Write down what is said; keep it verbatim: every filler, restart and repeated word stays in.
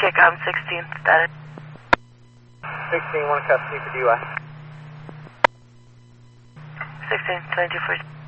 Kickoff sixteen, status. sixteen, one custody for D U I. sixteen, twenty-two, forty.